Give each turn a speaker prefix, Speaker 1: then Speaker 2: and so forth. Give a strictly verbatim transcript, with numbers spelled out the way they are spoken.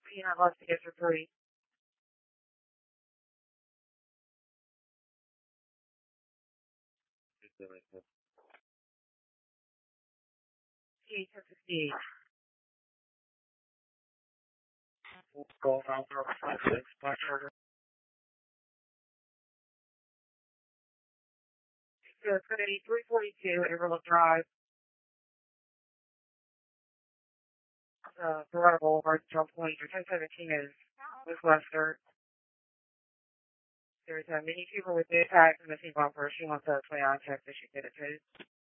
Speaker 1: You know, lots to get for free. Eight to fifty-eight. Go around there, five six, five charger. So it's going to be three forty-two Overlook Drive, uh, Verona Boulevard, Charles Point. Your ten seventeen is with Lester. There's uh, many people with big tags and missing bumpers. She wants a twenty-nine check that she get it to.